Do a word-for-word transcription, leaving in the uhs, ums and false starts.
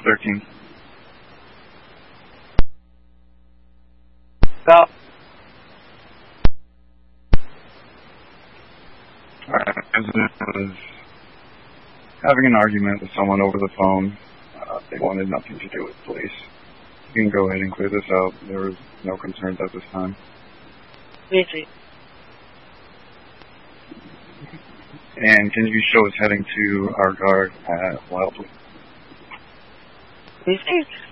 thirteen. Stop. Alright, resident was having an argument with someone over the phone. Uh, they wanted nothing to do with police. You can go ahead and clear this out. There was no concerns at this time. Easy. And can you show us heading to our guard at Wildwood? Easy.